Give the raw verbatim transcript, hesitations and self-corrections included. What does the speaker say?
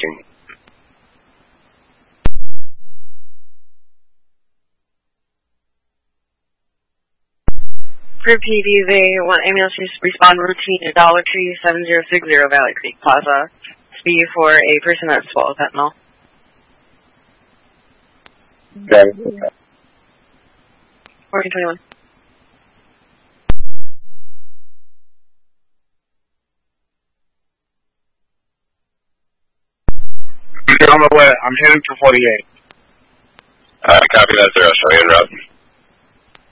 tracking. For P D, they want ambulance to respond routine to Dollar Tree seven zero six zero Valley Creek Plaza. Speed for a person that's swallowed fentanyl. Okay. fourteen twenty-one. On the way. I'm heading for forty-eight. Uh, copy that, zero. Sorry to interrupt.